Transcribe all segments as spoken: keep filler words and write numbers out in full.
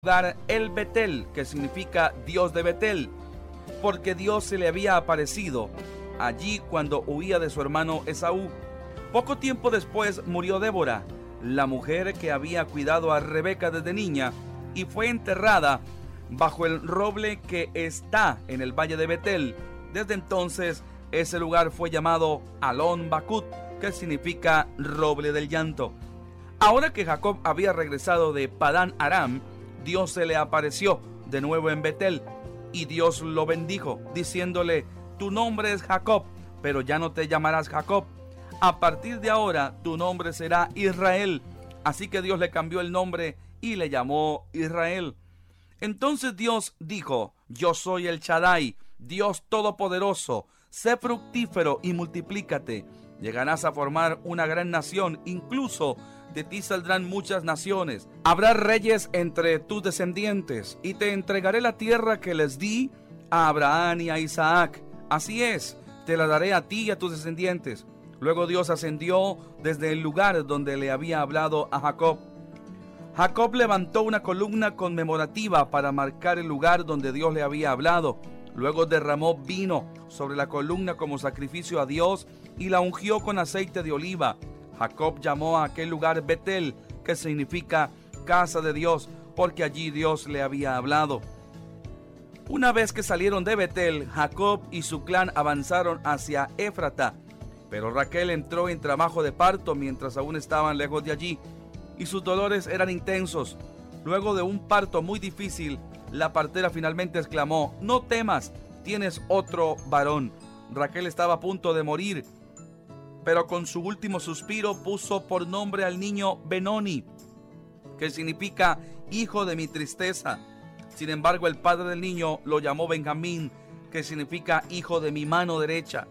lugar El Betel, que significa Dios de Betel, porque Dios se le había aparecido allí cuando huía de su hermano Esaú. Poco tiempo después murió Débora, la mujer que había cuidado a Rebeca desde niña, y fue enterrada bajo el roble que está en el valle de Betel. Desde entonces ese lugar fue llamado Alon Bakut, que significa roble del llanto. Ahora que Jacob había regresado de Padán Aram, Dios se le apareció de nuevo en Betel, y Dios lo bendijo, diciéndole: tu nombre es Jacob, pero ya no te llamarás Jacob. A partir de ahora tu nombre será Israel. Así que Dios le cambió el nombre y le llamó Israel. Entonces Dios dijo: yo soy el Shaddai, Dios Todopoderoso. Sé fructífero y multiplícate. Llegarás a formar una gran nación, incluso de ti saldrán muchas naciones. Habrá reyes entre tus descendientes, y te entregaré la tierra que les di a Abraham y a Isaac. Así es, te la daré a ti y a tus descendientes. Luego Dios ascendió desde el lugar donde le había hablado a Jacob. Jacob levantó una columna conmemorativa para marcar el lugar donde Dios le había hablado. Luego derramó vino sobre la columna como sacrificio a Dios y la ungió con aceite de oliva. Jacob llamó a aquel lugar Betel, que significa casa de Dios, porque allí Dios le había hablado. Una vez que salieron de Betel, Jacob y su clan avanzaron hacia Éfrata, pero Raquel entró en trabajo de parto mientras aún estaban lejos de allí, y sus dolores eran intensos. Luego de un parto muy difícil, la partera finalmente exclamó: no temas, tienes otro varón. Raquel estaba a punto de morir, pero con su último suspiro puso por nombre al niño Benoni, que significa hijo de mi tristeza. Sin embargo, el padre del niño lo llamó Benjamín, que significa hijo de mi mano derecha.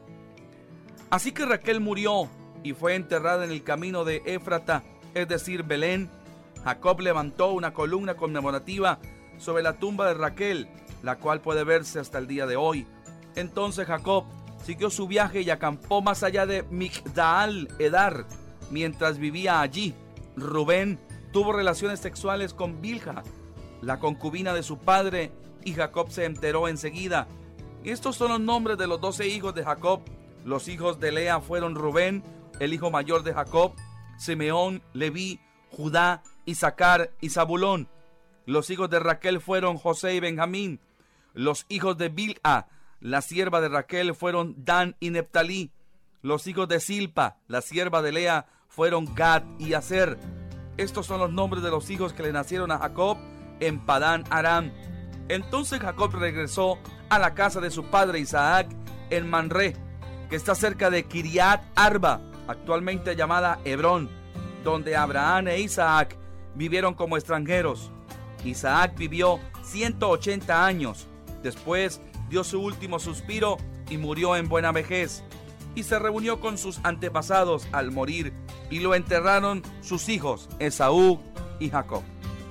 Así que Raquel murió y fue enterrada en el camino de Éfrata, es decir, Belén. Jacob levantó una columna conmemorativa sobre la tumba de Raquel, la cual puede verse hasta el día de hoy. Entonces Jacob siguió su viaje y acampó más allá de Migdal Edar. Mientras vivía allí, Rubén tuvo relaciones sexuales con Bilha, la concubina de su padre, y Jacob se enteró enseguida. Estos son los nombres de los doce hijos de Jacob. Los hijos de Lea fueron Rubén, el hijo mayor de Jacob, Simeón, Leví, Judá, Isaacar y Zabulón. Los hijos de Raquel fueron José y Benjamín. Los hijos de Bilha, la sierva de Raquel, fueron Dan y Neptalí. Los hijos de Silpa, la sierva de Lea, fueron Gad y Aser. Estos son los nombres de los hijos que le nacieron a Jacob en Padán Aram. Entonces Jacob regresó a la casa de su padre Isaac en Manré, que está cerca de Kiriat Arba, actualmente llamada Hebrón, donde Abraham e Isaac vivieron como extranjeros. Isaac vivió ciento ochenta años. Después dio su último suspiro y murió en buena vejez. Y se reunió con sus antepasados al morir, y lo enterraron sus hijos Esaú y Jacob.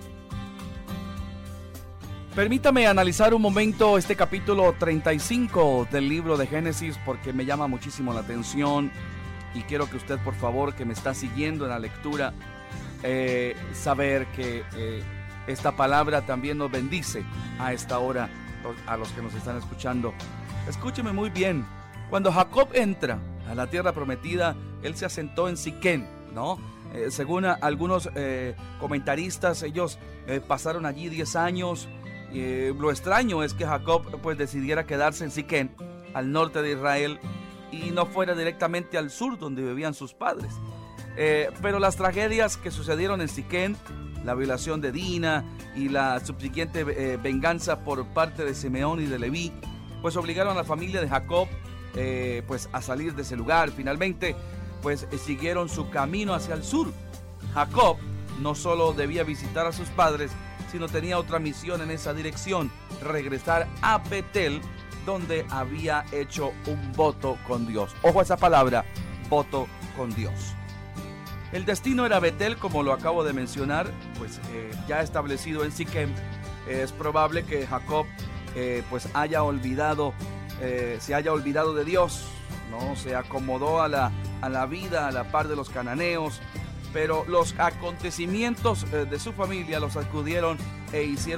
Permítame analizar un momento este capítulo treinta y cinco del libro de Génesis, porque me llama muchísimo la atención y quiero que usted, por favor, que me está siguiendo en la lectura, eh, saber que eh, esta palabra también nos bendice a esta hora, a los que nos están escuchando. Escúcheme muy bien. Cuando Jacob entra a la tierra prometida, él se asentó en Siquén, ¿no? Eh, según a, algunos eh, comentaristas, ellos eh, pasaron allí diez años. Eh, lo extraño es que Jacob pues decidiera quedarse en Siquén, al norte de Israel, y no fuera directamente al sur donde vivían sus padres. Eh, pero las tragedias que sucedieron en Siquén, la violación de Dina y la subsiguiente eh, venganza por parte de Simeón y de Leví, pues obligaron a la familia de Jacob eh, pues a salir de ese lugar. Finalmente pues eh, siguieron su camino hacia el sur. Jacob no solo debía visitar a sus padres, sino tenía otra misión en esa dirección: regresar a Betel, donde había hecho un voto con Dios. Ojo a esa palabra, voto con Dios. El destino era Betel, como lo acabo de mencionar, pues eh, ya establecido en Siquem. Es probable que Jacob eh, pues haya olvidado, eh, se haya olvidado de Dios, ¿no? Se acomodó a la, a la vida a la par de los cananeos, pero los acontecimientos eh, de su familia los sacudieron e hicieron